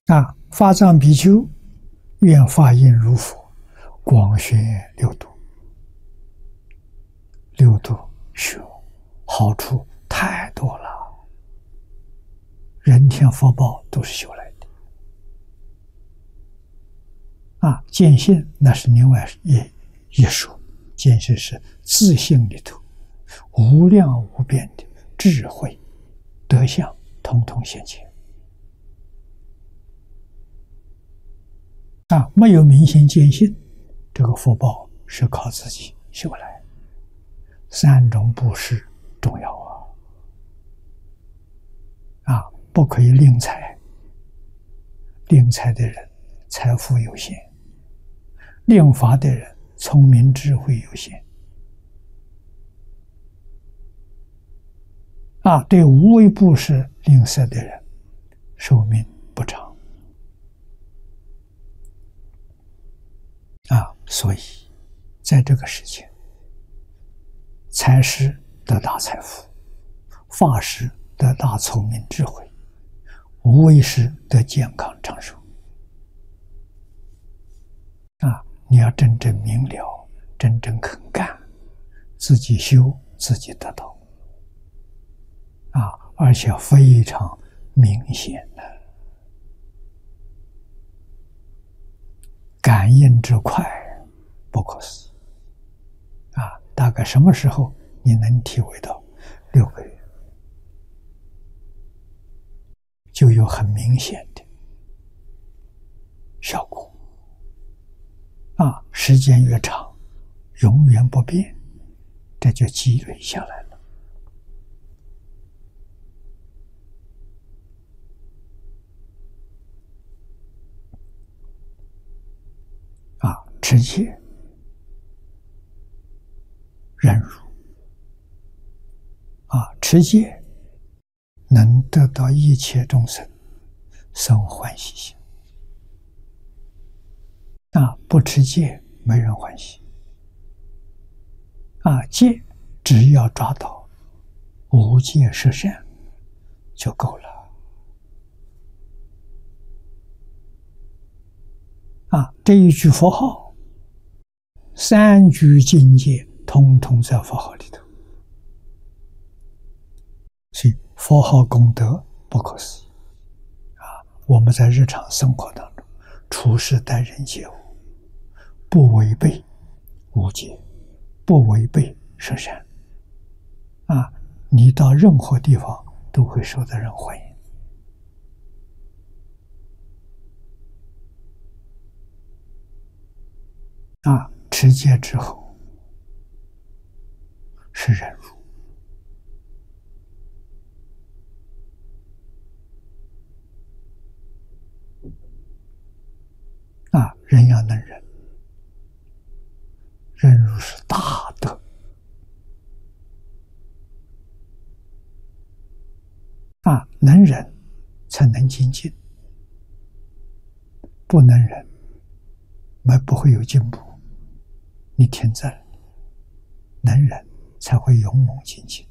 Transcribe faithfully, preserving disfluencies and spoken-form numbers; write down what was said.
啊，法藏比丘愿法印如佛，广宣六度。六度学好处太多了，人天福报都是修来的。啊，见性那是另外一一说，见性是自性里头无量无边的智慧德相，统统现前。啊，没有明心见性，这个福报是靠自己修来。三种布施重要啊！啊，不可以吝财，吝财的人财富有限，吝法的人聪明智慧有限。啊，对无为布施吝啬的人，寿命不长。啊，所以在这个世界，财施得大财富，法施得大聪明智慧，无为施得健康长寿。啊，你要真正明了，真正肯干，自己修，自己得到。啊，而且非常明显的，感应之快，不可思议。啊，大概什么时候你能体会到？六个月就有很明显的效果。啊，时间越长，永远不变，这就积累下来了。啊，持戒、忍辱。啊，持戒能得到一切众生生欢喜心。啊，不持戒没人欢喜。啊，戒只要抓到无戒十善就够了。啊，这一句佛号，三句境界通通在佛号里头。所以佛号功德不可思议。啊，我们在日常生活当中处事待人接物，不违背无戒，不违背十善。啊，你到任何地方都会受到人欢迎。啊，持戒之后是忍辱。啊，人要能忍，忍辱是大德。啊，能忍才能精进，不能忍，那不会有进步。你停在了，能忍才会勇猛精进。